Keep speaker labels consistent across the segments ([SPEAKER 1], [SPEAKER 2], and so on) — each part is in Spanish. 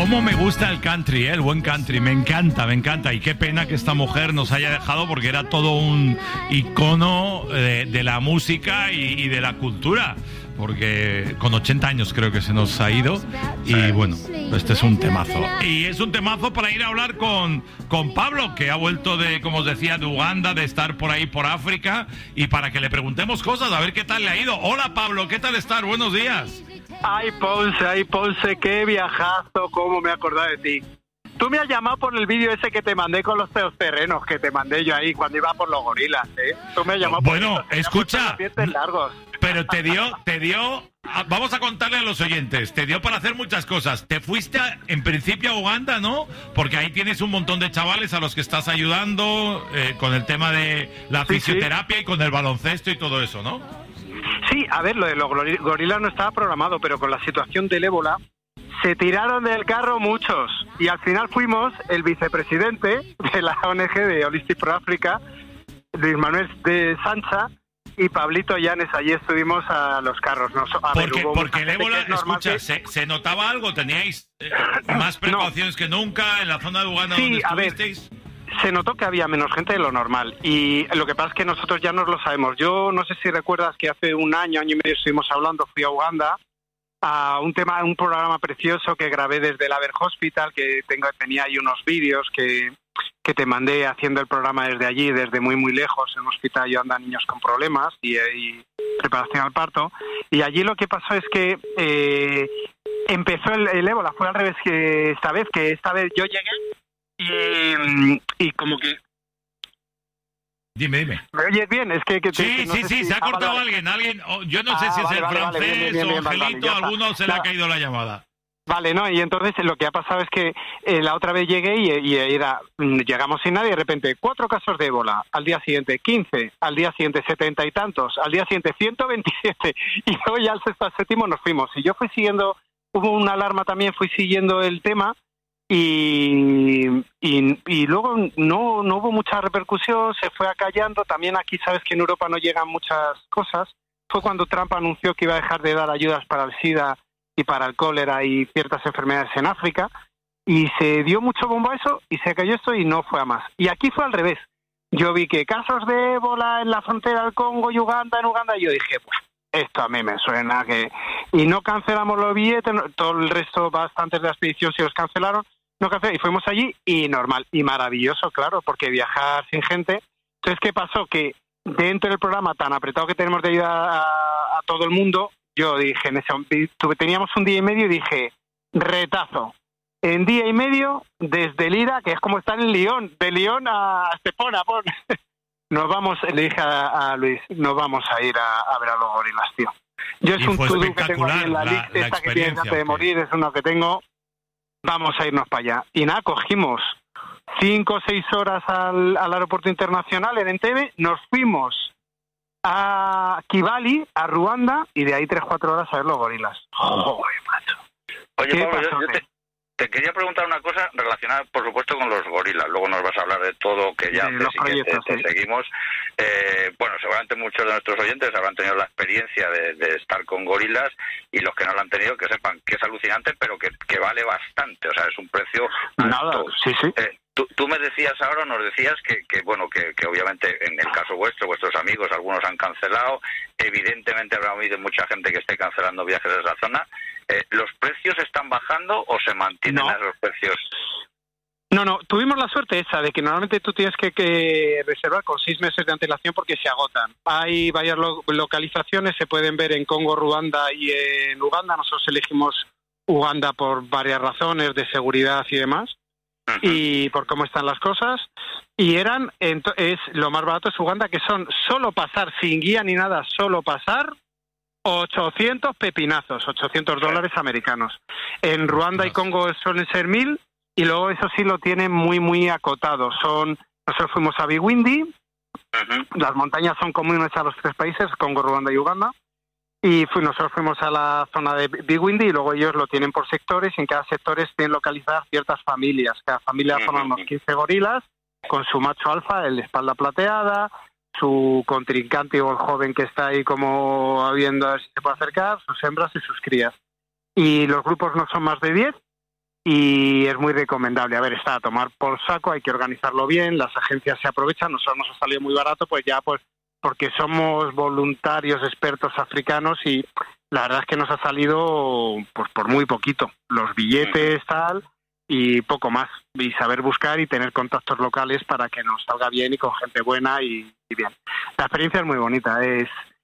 [SPEAKER 1] Cómo me gusta el country, el buen country, me encanta. Y qué pena que esta mujer nos haya dejado porque era todo un icono de la música y de la cultura. Porque con 80 años creo que se nos ha ido. Y bueno, este es un temazo. Y es un temazo para ir a hablar con Pablo, que ha vuelto de, como os decía, de Uganda, de estar por ahí por África. Y para que le preguntemos cosas, a ver qué tal le ha ido. Hola Pablo, ¿qué tal estás? Buenos días.
[SPEAKER 2] Ay, Ponce, qué viajazo, cómo me he acordado de ti. Tú me has llamado por el vídeo ese que te mandé con los terrenos, que te mandé yo ahí cuando iba por los gorilas, ¿eh? Tú me has llamado
[SPEAKER 1] bueno, por escucha,
[SPEAKER 2] largos.
[SPEAKER 1] Pero te dio, vamos a contarle a los oyentes, te dio para hacer muchas cosas. Te fuiste en principio a Uganda, ¿no? Porque ahí tienes un montón de chavales a los que estás ayudando con el tema de la fisioterapia y con el baloncesto y todo eso, ¿no?
[SPEAKER 2] Sí, a ver, lo de los gorilas no estaba programado, pero con la situación del ébola se tiraron del carro muchos y al final fuimos el vicepresidente de la ONG de Holistic for Africa, Luis Manuel de Sancha, y Pablito Llanes. Allí estuvimos a los carros.
[SPEAKER 1] Porque el ébola, escucha, ¿se notaba algo? ¿Teníais más precauciones que nunca en la zona de Uganda donde estuvisteis?
[SPEAKER 2] Se notó que había menos gente de lo normal y lo que pasa es que nosotros ya nos lo sabemos. Yo no sé si recuerdas que hace un año y medio estuvimos hablando, fui a Uganda a un programa precioso que grabé desde el Aber Hospital, que tenía ahí unos vídeos que te mandé haciendo el programa desde allí, desde muy muy lejos, en un hospital ayudando a niños con problemas y preparación al parto. Y allí lo que pasó es que empezó el ébola, fue al revés que esta vez yo llegué y como que...
[SPEAKER 1] Dime.
[SPEAKER 2] ¿Me oyes bien? Es que
[SPEAKER 1] sí, se ha cortado alguien, yo no sé si es el francés o Angelito, alguno se le ha caído la llamada.
[SPEAKER 2] Vale, no, y entonces lo que ha pasado es que la otra vez llegué y llegamos sin nadie, y de repente 4 casos de ébola, al día siguiente 15, al día siguiente 70 y tantos, al día siguiente 127, y luego ya al sexto, al séptimo nos fuimos. Y yo fui siguiendo, hubo una alarma también, fui siguiendo el tema, y luego no hubo mucha repercusión, se fue acallando. También aquí sabes que en Europa no llegan muchas cosas. Fue cuando Trump anunció que iba a dejar de dar ayudas para el SIDA y para el cólera y ciertas enfermedades en África, y se dio mucho bombo a eso y se cayó esto y no fue a más. Y aquí fue al revés. Yo vi que casos de ébola en la frontera del Congo y Uganda, y yo dije, pues esto a mí me suena que... Y no cancelamos los billetes, todo el resto, bastantes de la expedición se los cancelaron, y fuimos allí y normal, y maravilloso, claro, porque viajar sin gente. Entonces, ¿qué pasó? Que dentro del programa tan apretado que tenemos de ayuda a todo el mundo, yo dije, teníamos un día y medio y dije, retazo. En día y medio, desde Lira, que es como estar en Lyon, de Lyon a Estepona, nos vamos, le dije a Luis, nos vamos a ir a ver a los gorilas, tío. Yo es un to-do que tengo ahí en la lista, esta que tiene antes de morir, es uno que tengo, vamos a irnos para allá. Y nada, cogimos 5 o 6 horas al aeropuerto internacional en Entebbe, nos fuimos a Kigali, a Ruanda, y de ahí 3-4 horas a ver los gorilas. ¡Joder, macho!
[SPEAKER 3] Oye, Pablo, yo te quería preguntar una cosa relacionada, por supuesto, con los gorilas. Luego nos vas a hablar de todo que ya haces y que te seguimos. Bueno, seguramente muchos de nuestros oyentes habrán tenido la experiencia de estar con gorilas, y los que no lo han tenido, que sepan que es alucinante, pero que vale bastante. O sea, es un precio alto.
[SPEAKER 2] Nada, sí.
[SPEAKER 3] Tú me decías ahora, nos decías que obviamente en el caso vuestros amigos, algunos han cancelado. Evidentemente habrá habido mucha gente que esté cancelando viajes de esa zona. ¿Los precios están bajando o se mantienen esos precios?
[SPEAKER 2] No, tuvimos la suerte esa de que normalmente tú tienes que reservar con 6 meses de antelación porque se agotan. Hay varias localizaciones, se pueden ver en Congo, Ruanda y en Uganda. Nosotros elegimos Uganda por varias razones de seguridad y demás, y por cómo están las cosas. Y lo más barato es Uganda, que son solo pasar, sin guía ni nada, solo pasar, 800 pepinazos, $800 americanos. En Ruanda y Congo suelen ser 1.000, y luego eso sí lo tienen muy, muy acotado. Nosotros fuimos a Bigwindi, las montañas son comunes a los 3 países, Congo, Ruanda y Uganda, y nosotros fuimos a la zona de Bigwindi, y luego ellos lo tienen por sectores, y en cada sector tienen localizadas ciertas familias. Cada familia forma unos 15 gorilas, con su macho alfa, el de espalda plateada, su contrincante o el joven que está ahí como viendo a ver si se puede acercar, sus hembras y sus crías. Y los grupos no son más de 10, y es muy recomendable. A ver, está a tomar por saco, hay que organizarlo bien, las agencias se aprovechan, nosotros nos ha salido muy barato, pues ya pues porque somos voluntarios expertos africanos y la verdad es que nos ha salido pues por muy poquito, los billetes tal y poco más, y saber buscar y tener contactos locales para que nos salga bien y con gente buena y bien. La experiencia es muy bonita, es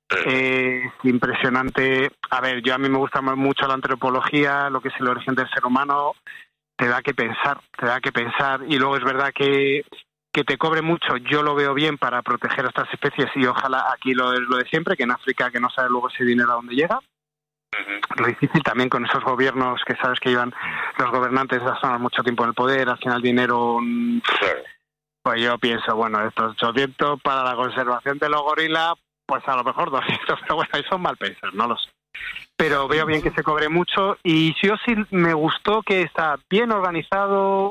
[SPEAKER 2] impresionante. A ver, a mí me gusta mucho la antropología, lo que es el origen del ser humano, te da que pensar y luego es verdad que te cobre mucho, yo lo veo bien para proteger a estas especies y ojalá aquí lo de siempre, que en África que no sabe luego ese dinero a dónde llega. Lo difícil también con esos gobiernos que sabes que llevan los gobernantes de las zonas mucho tiempo en el poder, al final dinero, pues yo pienso, bueno, estos 800 para la conservación de los gorilas, pues a lo mejor 200, pero bueno, eso es mal pensar, no lo sé. Pero veo bien que se cobre mucho y sí me gustó que está bien organizado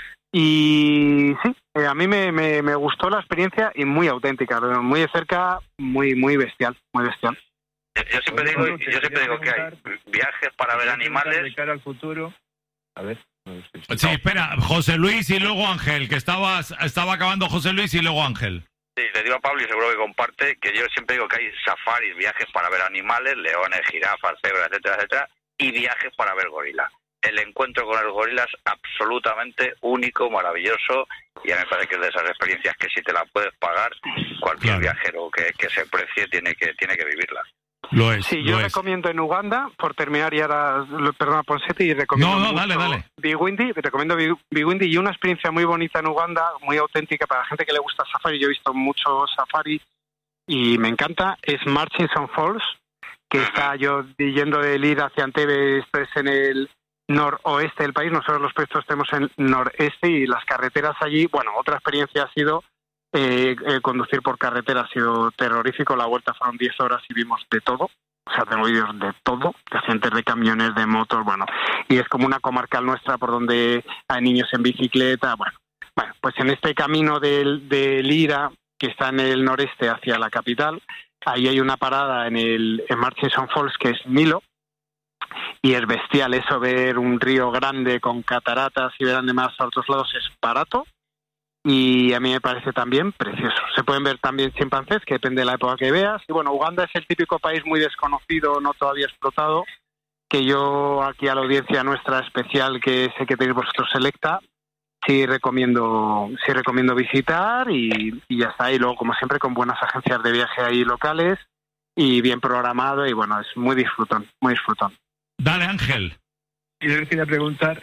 [SPEAKER 2] y sí, a mí me gustó la experiencia y muy auténtica, muy de cerca, muy bestial, muy bestial.
[SPEAKER 3] Yo siempre digo que hay viajes para ver animales.
[SPEAKER 4] De cara al futuro. A ver.
[SPEAKER 1] Sí, espera, José Luis y luego Ángel, que estaba acabando José Luis y luego Ángel.
[SPEAKER 3] Sí, le digo a Pablo y seguro que comparte que yo siempre digo que hay safaris, viajes para ver animales, leones, jirafas, cebras, etcétera, etcétera, y viajes para ver gorilas. El encuentro con el gorila es absolutamente único, maravilloso, y a mí me parece que es de esas experiencias que si te la puedes pagar, cualquier viajero que se precie tiene que vivirla.
[SPEAKER 1] Lo es.
[SPEAKER 2] Sí, yo recomiendo en Uganda, por terminar, y ahora, perdona, Ponsetti, y recomiendo
[SPEAKER 1] dale.
[SPEAKER 2] Recomiendo Bigwindi y una experiencia muy bonita en Uganda, muy auténtica para la gente que le gusta safari. Yo he visto mucho safari y me encanta. Es Murchison Falls, que está yo yendo del Ir hacia Entebbe, esto es en el noroeste del país. Nosotros los puestos estamos en noreste y las carreteras allí, bueno, otra experiencia ha sido conducir por carretera, ha sido terrorífico. La vuelta fueron 10 horas y vimos de todo. O sea, tengo vídeos de todo, de accidentes de camiones, de motos, bueno. Y es como una comarcal nuestra por donde hay niños en bicicleta, bueno. Pues en este camino del Ira, que está en el noreste hacia la capital, ahí hay una parada en Murchison Falls, que es Nilo, y es bestial eso, ver un río grande con cataratas y ver además a otros lados es barato. Y a mí me parece también precioso. Se pueden ver también chimpancés, que depende de la época que veas. Y bueno, Uganda es el típico país muy desconocido, no todavía explotado, que yo aquí a la audiencia nuestra especial, que sé que tenéis vosotros selecta, sí recomiendo visitar y ya está. Y luego, como siempre, con buenas agencias de viaje ahí locales y bien programado y bueno, es muy disfrutón, muy disfrutón.
[SPEAKER 1] Dale, Ángel.
[SPEAKER 4] Yo quería preguntar,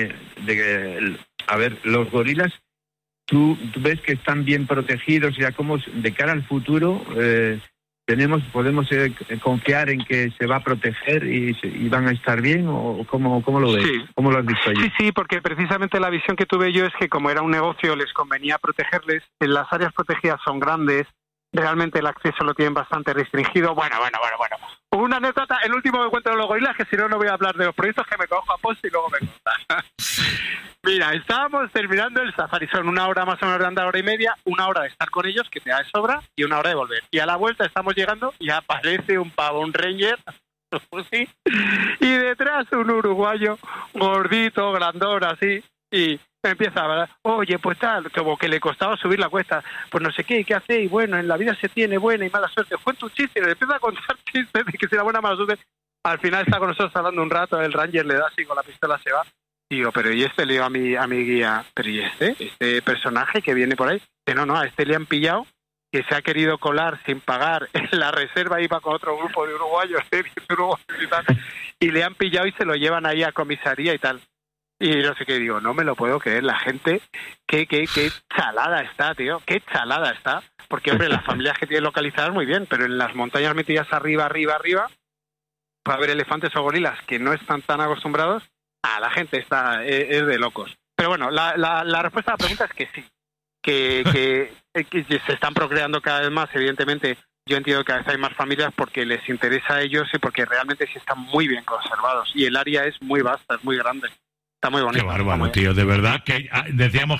[SPEAKER 4] a ver, los gorilas, ¿Tú ves que están bien protegidos? Ya como de cara al futuro podemos confiar en que se va a proteger y van a estar bien, o cómo lo ves?
[SPEAKER 2] Sí.
[SPEAKER 4] ¿Cómo lo has visto allí?
[SPEAKER 2] Sí, porque precisamente la visión que tuve yo es que como era un negocio les convenía protegerles. En las áreas protegidas son grandes, realmente el acceso lo tienen bastante restringido. Bueno. Una anécdota, el último que cuento de los gorilas, que si no voy a hablar de los proyectos, que me cojo a post y luego me contan. Mira, estábamos terminando el safari, son una hora más o menos de andar, hora y media, una hora de estar con ellos, que te da de sobra, y una hora de volver. Y a la vuelta estamos llegando y aparece un pavo, un ranger, ¿sí? Y detrás un uruguayo gordito, grandón, así, y empieza a hablar, oye, pues tal, como que le costaba subir la cuesta, pues no sé qué hace, y bueno, en la vida se tiene buena y mala suerte, cuenta un chiste, y le empieza a contar chistes de que si era buena o mala suerte. Al final está con nosotros hablando un rato, el ranger le da así, con la pistola se va. Digo, pero ¿y este? Le digo a mi guía, pero ¿y este personaje que viene por ahí? Que no, a este le han pillado, que se ha querido colar sin pagar en la reserva, iba con otro grupo de uruguayos, y tal, y le han pillado y se lo llevan ahí a comisaría y tal. Y no sé qué, digo, no me lo puedo creer, la gente, qué chalada está, tío, qué chalada está, porque hombre, las familias que tienen localizadas muy bien, pero en las montañas metidas arriba, para ver elefantes o gorilas que no están tan acostumbrados, la gente es de locos. Pero bueno, la respuesta a la pregunta es que sí, que se están procreando cada vez más, evidentemente. Yo entiendo que cada vez hay más familias porque les interesa a ellos y porque realmente sí están muy bien conservados. Y el área es muy vasta, es muy grande. Está muy bonito.
[SPEAKER 1] Qué bárbaro, tío, de verdad que decíamos